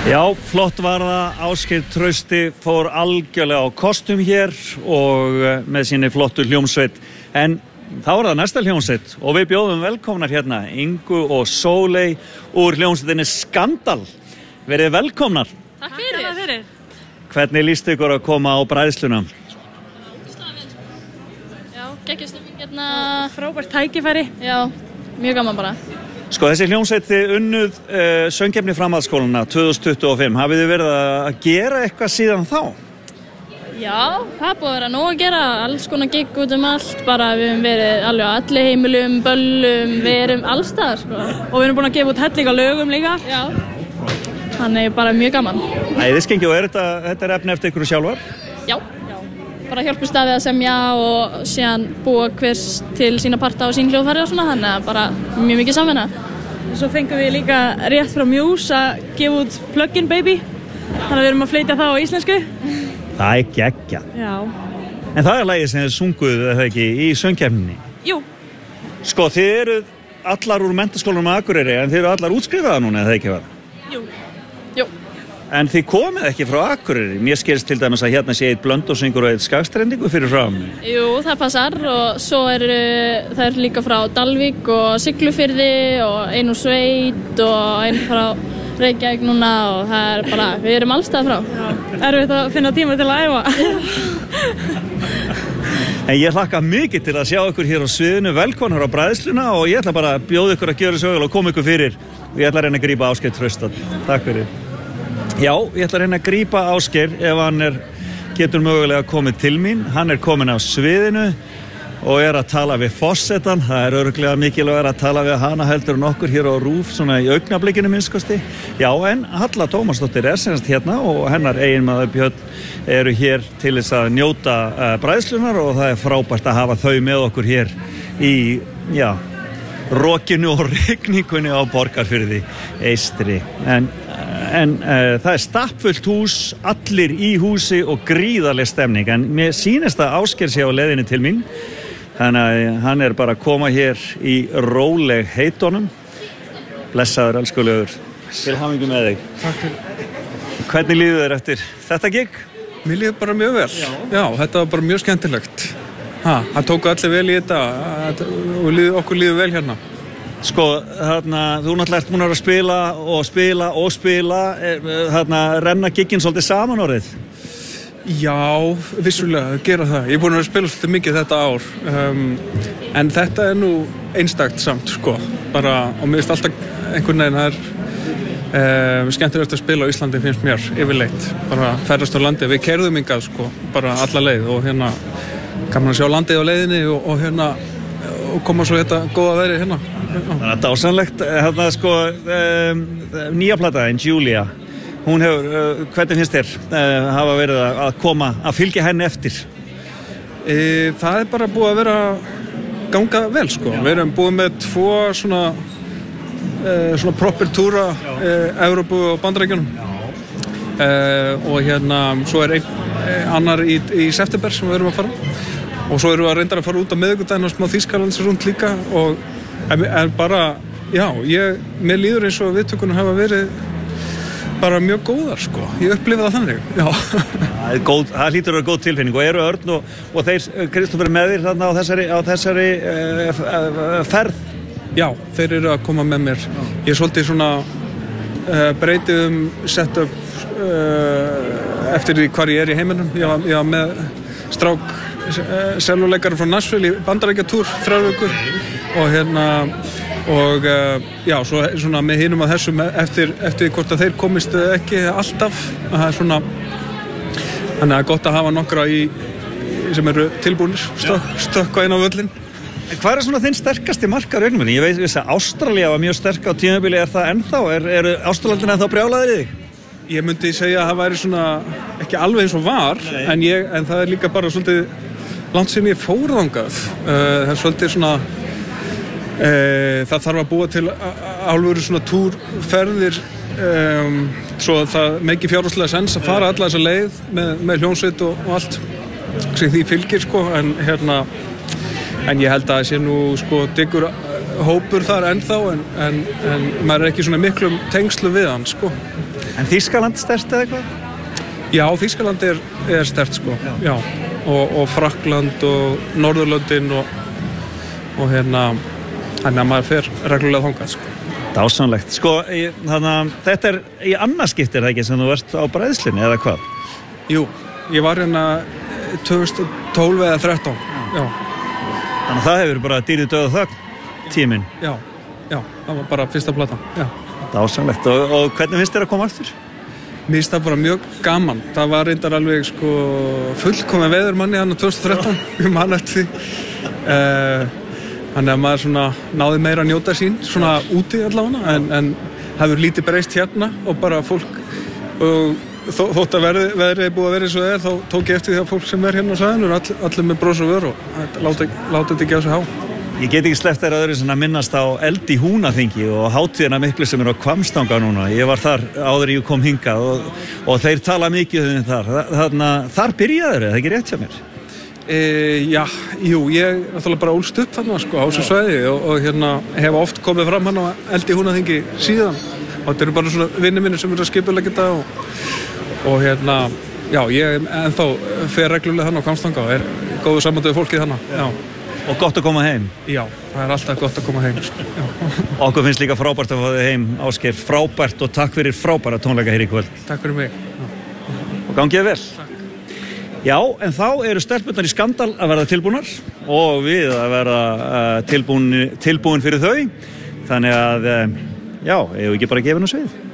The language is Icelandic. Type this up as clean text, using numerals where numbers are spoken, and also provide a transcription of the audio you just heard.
Já, flott var það. Ásgeir Trausti fór algjörlega á kostum hér og með sinni flottu hljómsveit. En þá er það næsta hljómsveit og við bjóðum velkomnar hérna Ingu og Sóley úr hljómsveitinni Skandal. Verið velkomnar. Takk fyrir. Hvernig líst ykkur að koma á bræðsluna? Já, geggjustemning hérna. Frábært tækifæri. Já, mjög gaman bara. Sko, þessi hljómsveit þið unnuð söngkeppni framhaldsskólana 2025. Hafið þið verið að gera eitthvað síðan þá? Já, það er búið að vera nóg að gera, alls konar gigg út allt, bara við höfum verið alveg á allir heimilum, böllum, við erum allstaðar, sko. Og við erum búin að gefa út helling á lögum líka. Já, þannig bara mjög gaman. Æðiskengi, og þetta efni eftir ykkur sjálfar? Já, bara hjálpust að við að semja og síðan búa hvers til sína parta og sín hljóðfæri og svona, þannig að bara mjög mikið samvinna. Svo fengum við líka rétt frá Muse að gefa út Plug-in Baby, þannig að við erum að fleita það á íslensku. Það er geggjað. Já. En það er lagið sem þið sunguð, eða ekki, í söngkeppninni? Jú. Sko, þið eru allar úr menntaskólanum á Akureyri, en þið eru allar útskrifaðar núna, eða ekki hvað? Jú. En þið komið ekki frá Akureyri. Mér skilst til dæmis að hérna sé eitt Blönduóssyngur og eitt Skagstrendingur fyrir fram. Jú, það passar og svo það er líka frá Dalvík og Siglufirði og ein úr Sveit og ein frá Reykjavík núna og það er bara, við erum allstað frá. Erfitt að finna tíma til að æfa. En ég hlakka mikið til að sjá ykkur hér á sviðinu, velkonar á bræðsluna og ég ætla bara að bjóða ykkur að gjöra svo vel og koma ykkur fyrir. Og ég ætla að reyna að grípa Ásgeir Trausta. Takk fyrir. Já, ég ætla að reyna að grípa Ásgeir ef hann getur mögulega komið til mín. Hann er komin á sviðinu og er að tala við forsetann. Það er örugglega mikilvægt að tala við hana heldur en okkur hér á RÚV svona í augnablikinu minnskosti. Já, en Halla Tómasdóttir er semst hérna og hennar eiginmaður Björn eru hér til þess að njóta bræðslunar og það er frábært að hafa þau með okkur hér í, já, rokinu og rigningunni á Borgarfirði eystri. En það er stappfullt hús, allir í húsi og gríðarleg stemning. En mér sýnist að Ásgeir sé á leiðinni til mín. Þannig að hann er bara að koma hér í róleg heitunum. Blessaður, elskulegur. Til hamingju með þig. Takk fyrir. Hvernig líður þér eftir þetta gig? Mér líður bara mjög vel. Já, þetta var bara mjög skemmtilegt. Það tóku allir vel í þetta og okkur líður vel hérna. Sko, þarna, þú náttúrulega ert múin að spila og spila, þarna, renna gigginn svolítið saman orðið? Já, vissulega, gera það. Ég er búin að spila svolítið mikið þetta ár, en þetta er nú einstakt samt, sko. Bara, og mér finnst alltaf einhvern veginn það skemmtilegt að spila á Íslandi finnst mér, yfirleitt. Bara ferðast á landi. Við keyrðum hingað, sko, bara alla leið og hérna, gaman að sjá landið á leiðinni og hérna, og koma svo þetta góða veðri hérna. Þannig að dásanlegt, hérna sko, nýja plataðin, Julia, hún hefur, hvernig finnst þér hafa verið að koma, að fylgja henni eftir? Það er bara búið að vera ganga vel, sko. Við erum búið með 2 svona proper túra, Evrópu og Bandaríkjunum. Og hérna, svo er annar í september sem við erum að fara. Og svo erum við að reynda að fara út á miðvikudaginn og smá Þýskalands rúnd líka og en bara, já, mér líður eins og viðtökurnar hafa verið bara mjög góðar, sko. Ég upplifi það þannig, já. Það hlýtur að vera góð tilfinning og eru Örn og þeir, Kristófer, með þér þarna á þessari ferð? Já, þeir eru að koma með mér. Ég er svolítið svona breytið setup eftir því hvar ég er í heiminum. Ég var með strák seljuleikari frá Nashville í Bandaríkjatúr 3 vikur og hérna og já, svo svona með hinum að þessum eftir hvort að þeir komist ekki alltaf, það er svona þannig að gott að hafa nokkra sem eru tilbúnir stökkva inn á völlin. Hvað er svona þinn sterkasti markar raunum? Ég veist að Ástralía var mjög sterk á tímabili, er það ennþá? Eru Ástralandin ennþá brjálaðir í þig? Ég myndi segja að það væri svona ekki alveg eins og var, en það er líka bara svolítið langt sem ég fór þangað. Það er svolítið svona það þarf að búa til alvöru svona túrferðir svo það meiki fjárhagslega sens að fara alla þessa leið með hljómsveit og allt sem því fylgir, sko, en ég held að það sé nú, sko, diggur hópur þar ennþá en maður er ekki svona miklum tengslu við hann, sko. En Þýskaland sterkt eða eitthvað? Já, Þýskaland er sterkt sko. Já. Og Frakkland og Norðurlöndin og hérna, þannig að maður fer reglulega þangað sko. Dásamlegt. Sko, þannig að þetta í annarskipti það ekki sem þú ert á bræðslunni eða hvað? Jú, ég var hérna 2012 eða 13. Já. Þannig að það hefur bara dýrið döð og þögn tíminn. Já, það var bara fyrsta platan. Já. Dásamlegt. Og hvernig finnst þér að koma aftur? Mér finnst það bara mjög gaman. Það var reyndar alveg sko fullkomið veðurmanni hann á 2013. Ég man eftir því. Þannig að maður svona náði meira að njóta sín svona úti allavega en hefur lítið breyst hérna og bara fólk og þótt að veðrið búið að vera eins og þá tók ég eftir því að fólk sem hérna á svæðinu allir með bros og vör og láta þetta ekki á sig há. Ég get ekki sleppt þér öðru sem að minnast á eld í Húnaþingi og hátíðina miklu sem á Hvammstanga núna. Ég var þar áður ég kom hingað og þeir tala mikið um þar. Þar byrjaður, er það ekki rétt hjá mér? Ég náttúrulega bara ólst upp þarna sko, á þessu svæði og hérna hef oft komið fram hann á eld í Húnaþingi síðan og þetta eru bara svona vinni minni sem eru að skipuleggja þetta og hérna, já, ég ennþá fer reglulega hann á Hvammstanga og er góðu samband við fólkið hann. Já. Og gott að koma heim? Já, það er alltaf gott að koma heim sko. Okkur finnst líka frábært að fá þig heim, Ásgeir, frábært og takk fyrir frábæra tónleika hér í kvöld. Takk fyrir mig. Og gangið vel. Já, en þá eru stelpurnar í Skandal að verða tilbúnar og við að verða tilbúin fyrir þau. Þannig að, já, eigum við ekki bara að gefa henni svið.